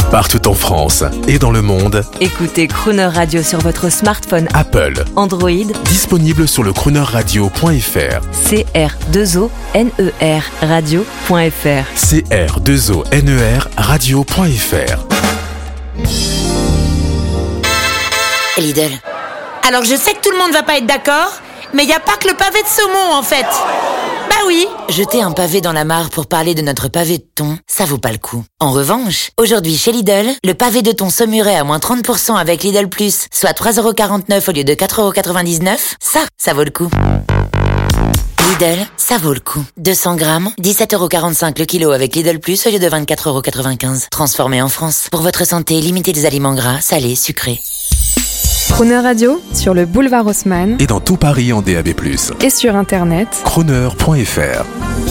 Partout en France et dans le monde, Écoutez Crooner Radio sur votre smartphone Apple, Android, disponible sur le croonerradio.fr. CR2ONER radio.fr. CR2ONER radio.fr. Lidl. Alors je sais que tout le monde va pas être d'accord, mais y a pas que le pavé de saumon en fait. Bah oui. Jeter un pavé dans la mare pour parler de notre pavé de thon, ça vaut pas le coup. En revanche, aujourd'hui chez Lidl, le pavé de thon saumuret à moins 30% avec Lidl Plus, soit 3,49€ au lieu de 4,99€, ça vaut le coup. Lidl, ça vaut le coup. 200 grammes, 17,45€ le kilo avec Lidl Plus au lieu de 24,95€. Transformé en France. Pour votre santé, limitez les aliments gras, salés, sucrés. Crooner Radio, sur le boulevard Haussmann Et dans tout Paris en DAB+. et sur Internet. Crooner.fr.